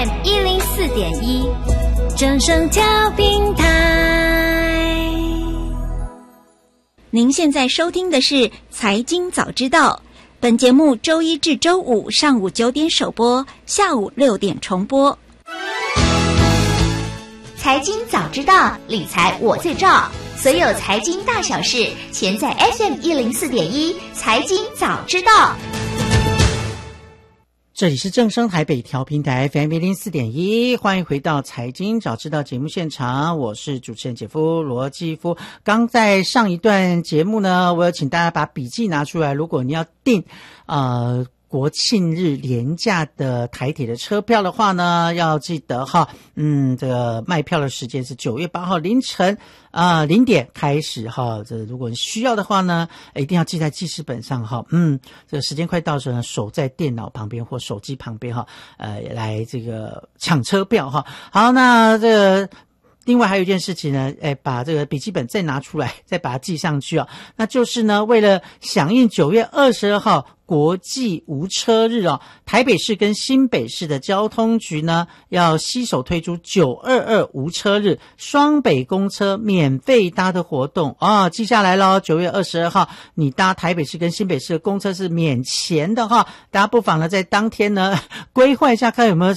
FM 104.1，正声调频台。 您现在收听的是《财经早知道》，本节目周一至周五上午9点首播，下午6点重播。 财经早知道，理财我最照。所有财经大小事，全在 FM 104.1财经早知道。 这里是正声台北调频台 FM 104.1，欢迎回到财经早知道节目现场，我是主持人姐夫罗基夫。刚在上一段节目呢，我有请大家把笔记拿出来，如果你要订国庆日连假的台铁的车票的话呢，要记得哈，这个卖票的时间是9月8号凌晨0点开始哈。这如果你需要的话呢，一定要记在记事本上哈。这个时间快到的时候呢，守在电脑旁边或手机旁边哈，来这个抢车票哈。好，那这个另外还有一件事情呢，把这个笔记本再拿出来，再把它记上去那就是呢，为了响应9月22号国际无车日台北市跟新北市的交通局呢，要携手推出922无车日，双北公车免费搭的活动记下来咯，9月22号你搭台北市跟新北市的公车是免钱的大家不妨呢在当天呢规划一下，看有没有